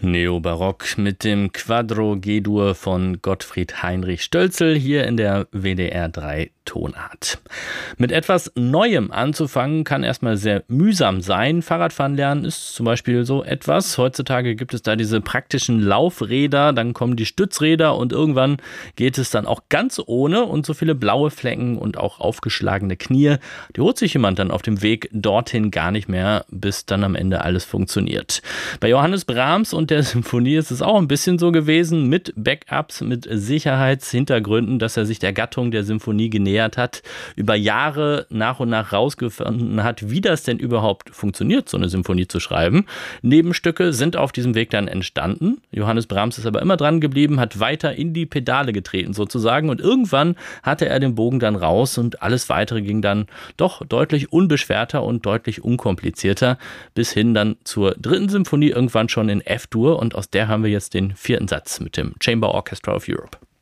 Neobarock mit dem Quadro G-Dur von Gottfried Heinrich Stölzel hier in der WDR 3 Tonart. Mit etwas Neuem anzufangen kann erstmal sehr mühsam sein. Fahrradfahren lernen ist zum Beispiel so etwas. Heutzutage gibt es da diese praktischen Laufräder, dann kommen die Stützräder und irgendwann geht es dann auch ganz ohne und so viele blaue Flecken und auch aufgeschlagene Knie. Die holt sich jemand dann auf dem Weg dorthin gar nicht mehr, bis dann am Ende alles funktioniert. Bei Johannes Brahms und der Symphonie ist es auch ein bisschen so gewesen, mit Backups, mit Sicherheitshintergründen, dass er sich der Gattung der Symphonie genähert hat, über Jahre nach und nach rausgefunden hat, wie das denn überhaupt funktioniert, so eine Symphonie zu schreiben. Nebenstücke sind auf diesem Weg dann entstanden. Johannes Brahms ist aber immer dran geblieben, hat weiter in die Pedale getreten sozusagen und irgendwann hatte er den Bogen dann raus und alles Weitere ging dann doch deutlich unbeschwerter und deutlich unkomplizierter bis hin dann zur dritten Symphonie, irgendwann schon in F-Dur, und aus der haben wir jetzt den vierten Satz mit dem Chamber Orchestra of Europe.